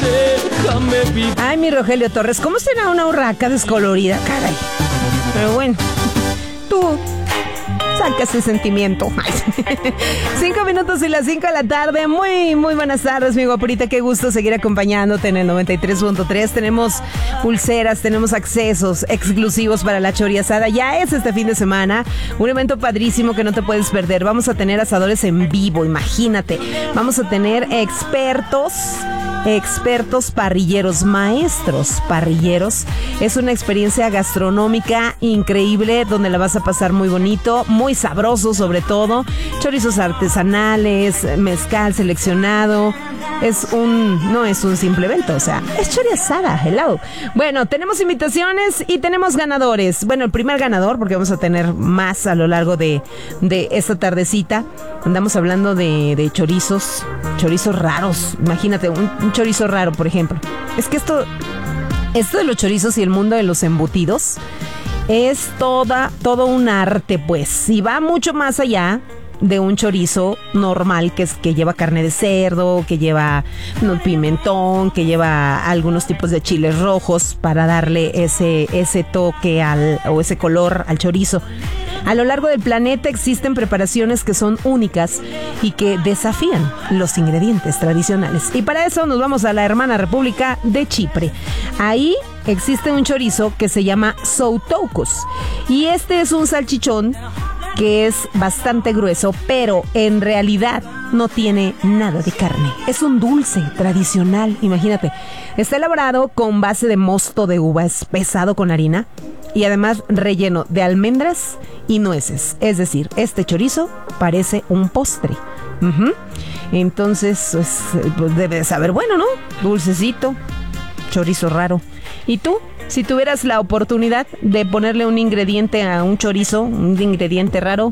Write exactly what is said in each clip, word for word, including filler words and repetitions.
déjame vivir. Ay, mi Rogelio Torres, ¿cómo será una urraca descolorida? Caray. Pero bueno, tú saca ese sentimiento. Cinco minutos y las cinco de la tarde. Muy, muy buenas tardes, mi guapurita. Qué gusto seguir acompañándote en el noventa y tres punto tres. Tenemos pulseras, tenemos accesos exclusivos para la Chori Asada. Ya es este fin de semana. Un evento padrísimo que no te puedes perder. Vamos a tener asadores en vivo, imagínate. Vamos a tener expertos... Expertos parrilleros, maestros parrilleros. Es una experiencia gastronómica increíble donde la vas a pasar muy bonito, muy sabroso sobre todo. Chorizos artesanales, mezcal seleccionado. Es un, no es un simple evento, o sea, es Chori Asada, hello. Bueno, tenemos invitaciones y tenemos ganadores. Bueno, el primer ganador, porque vamos a tener más a lo largo de, de esta tardecita. Andamos hablando de, de chorizos, chorizos raros. Imagínate, un, un chorizo raro, por ejemplo. Es que esto, esto de los chorizos y el mundo de los embutidos es toda, todo un arte, pues. Y va mucho más allá de un chorizo normal que es que lleva carne de cerdo, que lleva no, pimentón, que lleva algunos tipos de chiles rojos para darle ese, ese toque al, o ese color al chorizo. A lo largo del planeta existen preparaciones que son únicas y que desafían los ingredientes tradicionales. Y para eso nos vamos a la hermana República de Chipre. Ahí existe un chorizo que se llama Soutoucos. Y este es un salchichón que es bastante grueso, pero en realidad no tiene nada de carne. Es un dulce tradicional, imagínate. Está elaborado con base de mosto de uva, es pesado con harina y además relleno de almendras y nueces. Es decir, este chorizo parece un postre. Uh-huh. Entonces, pues, pues debe de saber bueno, ¿no? Dulcecito, chorizo raro. ¿Y tú? Si tuvieras la oportunidad de ponerle un ingrediente a un chorizo, un ingrediente raro,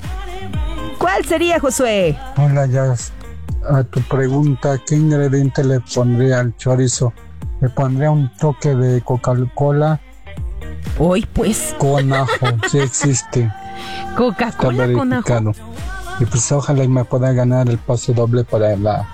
¿cuál sería, Josué? Hola, Jazz. A tu pregunta, ¿qué ingrediente le pondría al chorizo? Le pondría un toque de Coca-Cola. Hoy, pues. Con ajo, sí existe. Coca-Cola con ajo. Y pues ojalá y me pueda ganar el pase doble para la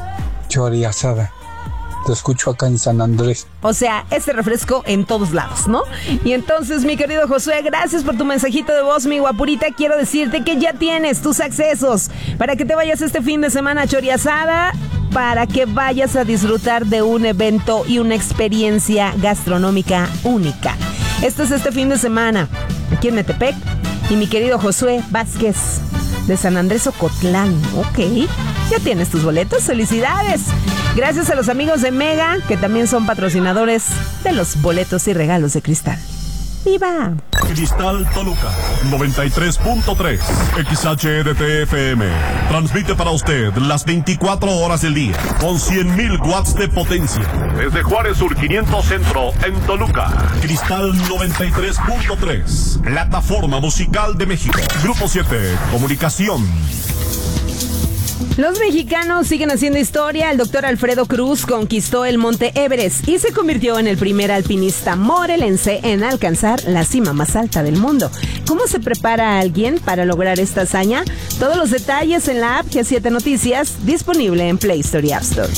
Chori Asada. Te escucho acá en San Andrés. O sea, este refresco en todos lados, ¿no? Y entonces, mi querido Josué, gracias por tu mensajito de voz, mi guapurita. Quiero decirte que ya tienes tus accesos para que te vayas este fin de semana a Chori Asada, para que vayas a disfrutar de un evento y una experiencia gastronómica única. Esto es este fin de semana aquí en Metepec. Y mi querido Josué Vázquez de San Andrés Ocotlán. Ok, ya tienes tus boletos. ¡Felicidades! Gracias a los amigos de Mega, que también son patrocinadores de los boletos y regalos de Cristal. ¡Viva! Cristal Toluca, noventa y tres punto tres, X H D T F M. Transmite para usted las veinticuatro horas del día, con cien mil watts de potencia. Desde Juárez Sur quinientos Centro, en Toluca. Cristal noventa y tres punto tres, plataforma musical de México. Grupo siete, comunicación. Los mexicanos siguen haciendo historia. El doctor Alfredo Cruz conquistó el Monte Everest y se convirtió en el primer alpinista morelense en alcanzar la cima más alta del mundo. ¿Cómo se prepara alguien para lograr esta hazaña? Todos los detalles en la app G siete Noticias, disponible en Play Store y App Store.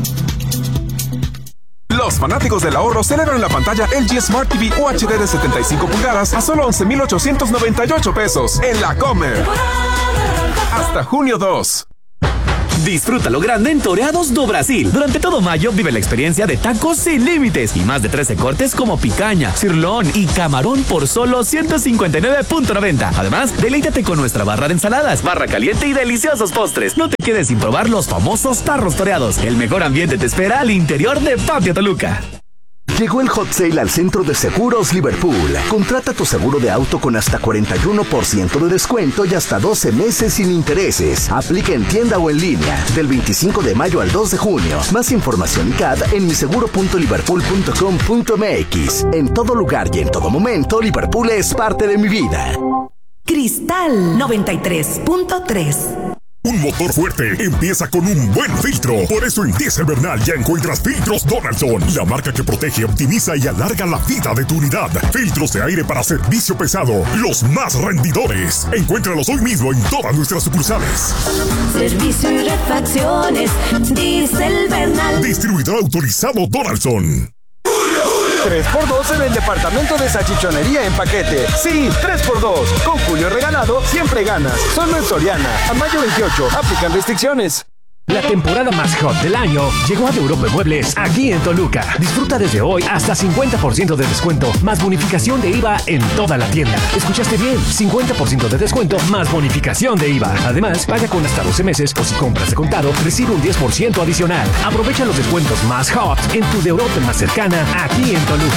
Los fanáticos del ahorro celebran la pantalla L G Smart T V U H D de setenta y cinco pulgadas a solo once mil ochocientos noventa y ocho pesos en la Comer. Hasta junio dos. Disfruta lo grande en Toreados do Brasil. Durante todo mayo vive la experiencia de tacos sin límites y más de trece cortes como picaña, cirlón y camarón por solo ciento cincuenta y nueve punto noventa. Además, deleítate con nuestra barra de ensaladas, barra caliente y deliciosos postres. No te quedes sin probar los famosos tarros toreados. El mejor ambiente te espera al interior de Patio Toluca. Llegó el hot sale al Centro de Seguros Liverpool. Contrata tu seguro de auto con hasta cuarenta y uno por ciento de descuento y hasta doce meses sin intereses. Aplica en tienda o en línea del veinticinco de mayo al dos de junio. Más información y C A D en miseguro punto liverpool punto com punto m x. En todo lugar y en todo momento, Liverpool es parte de mi vida. Cristal noventa y tres punto tres. Un motor fuerte empieza con un buen filtro. Por eso en Diesel Bernal ya encuentras filtros Donaldson, la marca que protege, optimiza y alarga la vida de tu unidad. Filtros de aire para servicio pesado, los más rendidores. Encuéntralos hoy mismo en todas nuestras sucursales. Servicio y refacciones, Diesel Bernal. Distribuidor autorizado Donaldson. tres por dos en el departamento de salchichonería en paquete. Sí, tres por dos. Con Julio regalado, siempre ganas. Solo en Soriana. A mayo veintiocho. Aplican restricciones. La temporada más hot del año llegó a Europa Muebles aquí en Toluca. Disfruta desde hoy hasta cincuenta por ciento de descuento más bonificación de I V A en toda la tienda. ¿Escuchaste bien? cincuenta por ciento de descuento más bonificación de I V A. Además, paga con hasta doce meses o si compras de contado, recibe un diez por ciento adicional. Aprovecha los descuentos más hot en tu de Europa más cercana aquí en Toluca.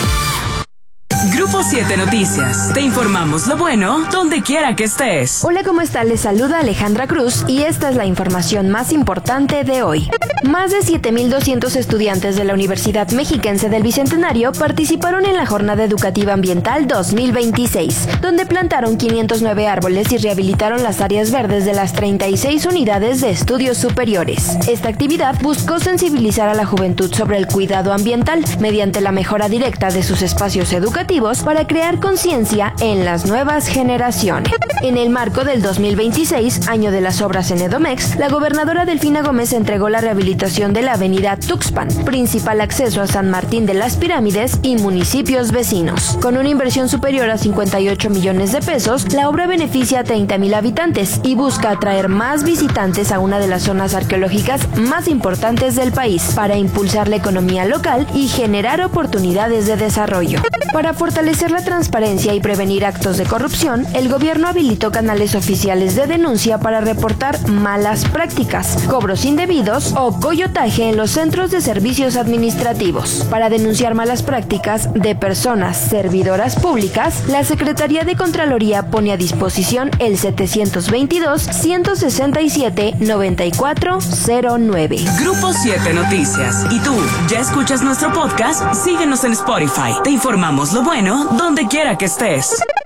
Grupo siete Noticias. Te informamos lo bueno donde quiera que estés. Hola, ¿cómo está? Les saluda Alejandra Cruz y esta es la información más importante de hoy. Más de siete mil doscientos estudiantes de la Universidad Mexiquense del Bicentenario participaron en la Jornada Educativa Ambiental dos mil veintiséis, donde plantaron quinientos nueve árboles y rehabilitaron las áreas verdes de las treinta y seis unidades de estudios superiores. Esta actividad buscó sensibilizar a la juventud sobre el cuidado ambiental mediante la mejora directa de sus espacios educativos para crear conciencia en las nuevas generaciones. En el marco del dos mil veintiséis, año de las obras en Edomex, la gobernadora Delfina Gómez entregó la rehabilitación de la avenida Tuxpan, principal acceso a San Martín de las Pirámides y municipios vecinos. Con una inversión superior a cincuenta y ocho millones de pesos, la obra beneficia a treinta mil habitantes y busca atraer más visitantes a una de las zonas arqueológicas más importantes del país para impulsar la economía local y generar oportunidades de desarrollo. Para fortalecer la transparencia y prevenir actos de corrupción, el gobierno habilitó canales oficiales de denuncia para reportar malas prácticas, cobros indebidos o coyotaje en los centros de servicios administrativos. Para denunciar malas prácticas de personas servidoras públicas, la Secretaría de Contraloría pone a disposición el setecientos veintidós, ciento sesenta y siete, noventa y cuatro cero nueve. Grupo siete Noticias. ¿Y tú, ya escuchas nuestro podcast? Síguenos en Spotify. Te informamos lo bueno donde quiera que estés.